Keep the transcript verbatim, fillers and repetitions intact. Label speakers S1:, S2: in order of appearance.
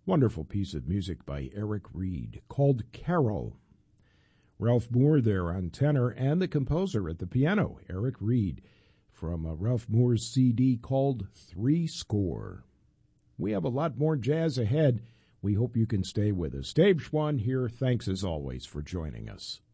S1: Wonderful piece of music by Eric Reed called Carol. Ralph Moore there on tenor and the composer at the piano, Eric Reed, from uh, Ralph Moore's C D called Three Score. We have a lot more jazz ahead. We hope you can stay with us. Dave Schwann here. Thanks as always for joining us.